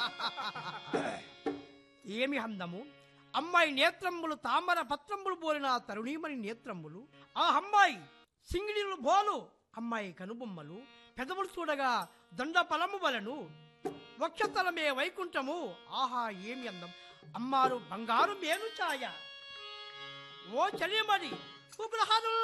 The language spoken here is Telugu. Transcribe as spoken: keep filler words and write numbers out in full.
ఏమి అందము! అమ్మాయి నేత్రములు తామర పత్రములు పోలిన తరుణీమణి నేత్రములు. ఆ అమ్మాయి సింగిడిలు బోలు. అమ్మాయి కనుబొమ్మలు పెదవులు చూడగా దండ ఫలము వలను. వక్షతలమే వైకుంఠము. ఆహా ఏమి అందం! అమ్మారు బంగారు మేలు ఛాయ. ఓ చలిమణి ఉపగ్రహాలు